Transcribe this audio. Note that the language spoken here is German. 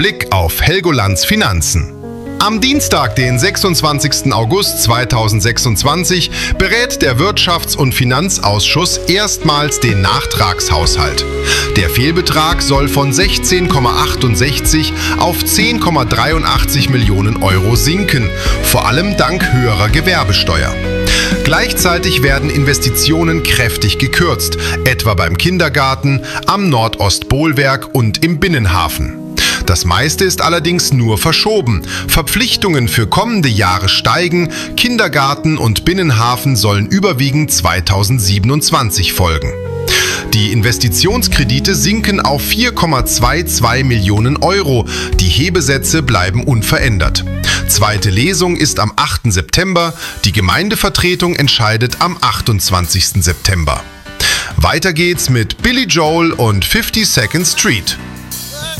Blick auf Helgolands Finanzen. Am Dienstag, den 26. August 2026, berät der Wirtschafts- und Finanzausschuss erstmals den Nachtragshaushalt. Der Fehlbetrag soll von 16,68 auf 10,83 Millionen Euro sinken, vor allem dank höherer Gewerbesteuer. Gleichzeitig werden Investitionen kräftig gekürzt, etwa beim Kindergarten, am Nordostbohlwerk und im Binnenhafen. Das meiste ist allerdings nur verschoben. Verpflichtungen für kommende Jahre steigen, Kindergarten und Binnenhafen sollen überwiegend 2027 folgen. Die Investitionskredite sinken auf 4,22 Millionen Euro, die Hebesätze bleiben unverändert. Zweite Lesung ist am 8. September, die Gemeindevertretung entscheidet am 28. September. Weiter geht's mit Billy Joel und 52nd Street.